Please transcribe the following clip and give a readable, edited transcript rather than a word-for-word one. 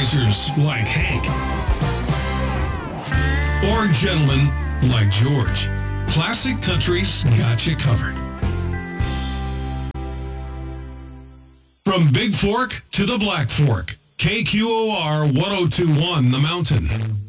improvisers like Hank, or gentlemen like George. Classic Country's got you covered. From Big Fork to the Black Fork, KQOR 1021 The Mountain.